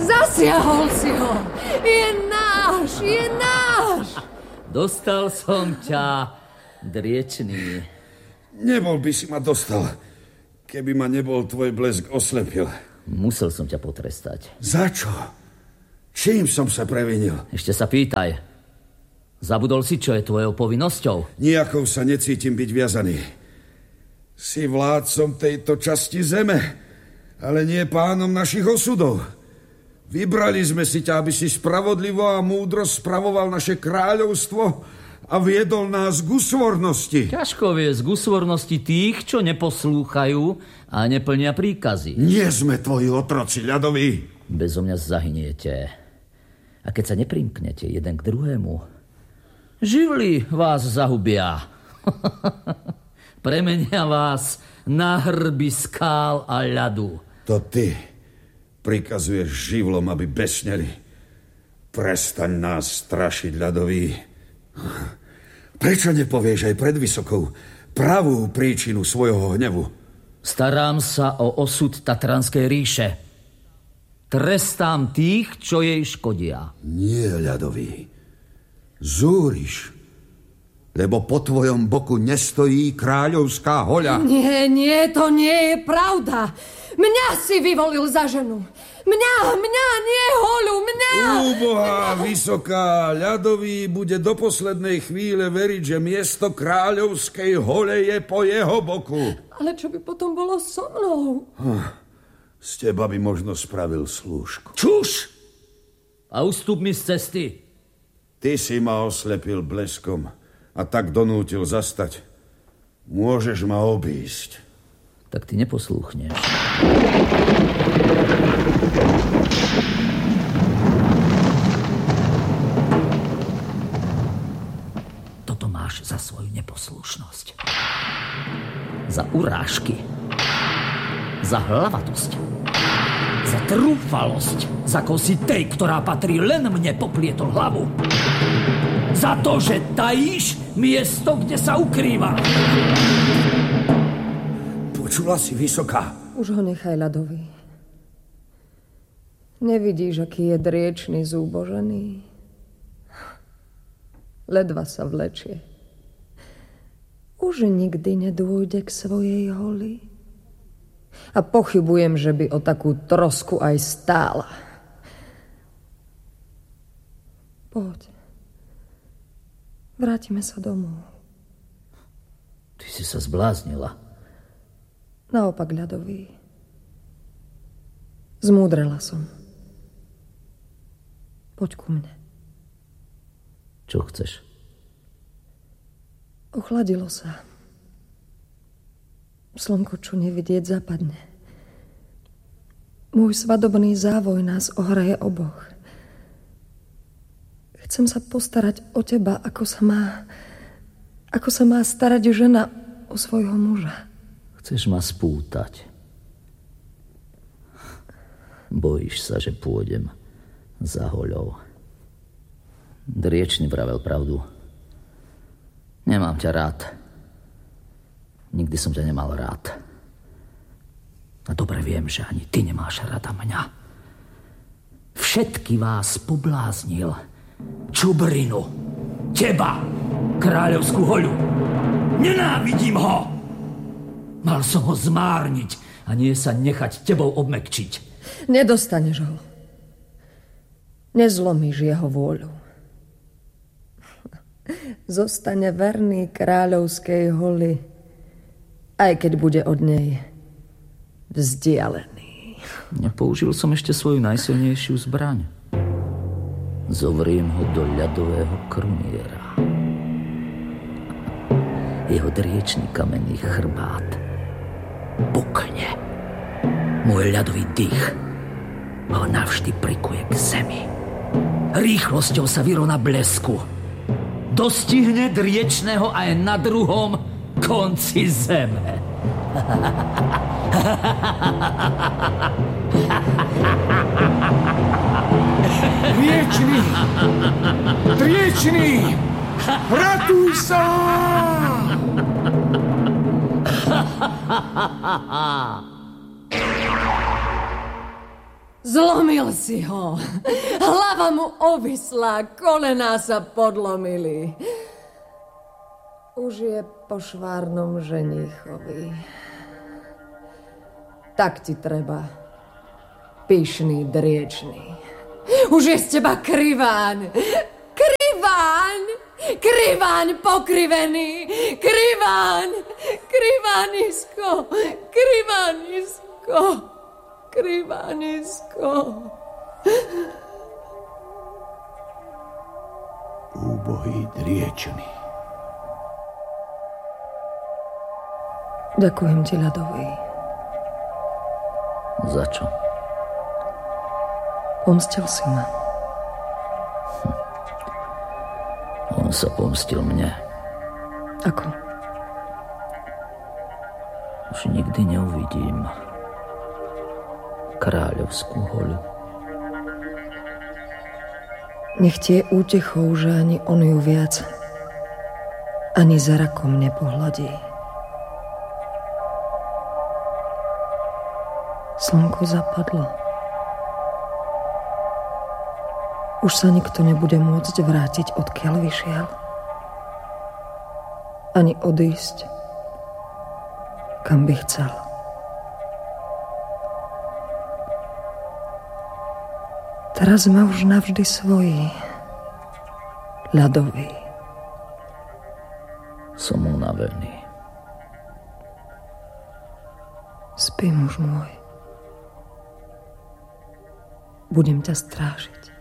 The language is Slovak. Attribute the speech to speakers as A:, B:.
A: Zasiahol si ho! Je náš! Je náš!
B: Dostal som ťa, Driečný.
C: Nebol by si ma dostal, keby ma nebol tvoj blesk oslepil.
B: Musel som ťa potrestať.
C: Za čo? Čím som sa previnil?
B: Ešte sa pýtaj. Zabudol si, čo je tvojou povinnosťou?
C: Nijakou sa necítim byť viazaný. Si vládcom tejto časti zeme, ale nie pánom našich osudov. Vybrali sme si ťa, aby si spravodlivo a múdro spravoval naše kráľovstvo a viedol nás k úsvornosti.
B: Ťažko viesť k úsvornosti tých, čo neposlúchajú a neplnia príkazy.
C: Nie sme tvoji otroci, ľadoví.
B: Bezo mňa zahyniete. A keď sa neprimknete jeden k druhému, živly vás zahubia. Premenia vás na hrby skál a ľadu.
C: To ty prikazuješ živlom, aby besneli. Prestaň nás strašiť, ľadový. Prečo nepovieš aj pred Vysokou pravú príčinu svojho hnevu?
B: Starám sa o osud Tatranskej ríše. Trestám tých, čo jej škodia.
C: Nie, ľadový. Zúriš, lebo po tvojom boku nestojí kráľovská hoľa.
A: Nie, to nie je pravda. Mňa si vyvolil za ženu. Mňa, nie hoľu, mňa!
C: Úbohá Vysoká, ľadový bude do poslednej chvíle veriť, že miesto kráľovskej hole je po jeho boku.
A: Ale čo by potom bolo so mnou?
C: Z teba by možno spravil slúžku.
B: Čuš! A ustup mi z cesty.
C: Ty si ma oslepil bleskom a tak donútil zastať. Môžeš ma obísť.
B: Tak ty neposlúchneš. Toto máš za svoju neposlušnosť. Za urážky. Za hlavatosť. Za trúfalosť. Za kosi tej, ktorá patrí len mne, poplietol hlavu. Za to, že tajíš miesto, kde sa ukrýva.
C: Počula si, Vysoká?
A: Už ho nechaj, ľadový. Nevidíš, aký je Driečný zúbožený? Ledva sa vlečie. Už nikdy nedôjde k svojej holi. A pochybujem, že by o takú trosku aj stála. Poď. Vrátime sa domov.
B: Ty si sa zbláznila.
A: Naopak, ľadový. Zmúdrela som. Poď ku mne.
B: Čo chceš?
A: Ochladilo sa. Slnko, čo nevidieť, zapadne. Môj svadobný závoj nás ohreje oboch. Chcem sa postarať o teba, ako sa má starať žena o svojho muža.
B: Chceš ma spútať. Bojíš sa, že pôjdem za hoľou. Driečný vravel pravdu. Nemám ťa rád. Nikdy som ťa nemal rád. A dobre viem, že ani ty nemáš rada mňa. Všetky vás pobláznil. Čubrinu. Teba. Kráľovskú hoľu. Nenávidím ho. Mal som ho zmárniť a nie sa nechať tebou obmekčiť.
A: Nedostaneš ho. Nezlomíš jeho vôľu. Zostane verný kráľovskej holi, aj keď bude od nej vzdialený.
B: Nepoužil som ešte svoju najsilnejšiu zbraň. Zovriem ho do ľadového kruniera. Jeho driečný kamenný chrbát pukne. Môj ľadový dých ho navždy prikuje k zemi. Rýchlosťou sa vyrovná blesku. Dostihne Driečného aj na druhom konci zeme.
D: Driečný! Driečný! Ratuj sa!
A: Zlomil si ho. Hlava mu ovislá, kolená sa podlomili. Už je po švárnom ženichovi. Tak ti treba, pyšný driečný. Už je z teba kriván. Kriván! Kriván pokrivený! Kriván! Krivánisko! Krivánisko! Krivánisko!
D: Úbohý driečný.
A: Ďakujem ti, ľadový.
B: Za čo?
A: Pomstil si ma.
B: On sa pomstil mne.
A: Ako?
B: Už nikdy neuvidím kráľovskú hoľu.
A: Nech ti je útechou, že ani on ju viac ani zrakom nepohľadí. Slnko zapadlo. Už sa nikto nebude môcť vrátiť, odkiaľ vyšiel. Ani odísť, kam by chcel. Teraz sme už navždy svoji, ľadový.
B: Som unavený.
A: Spí, muž môj. Budem ťa strážiť.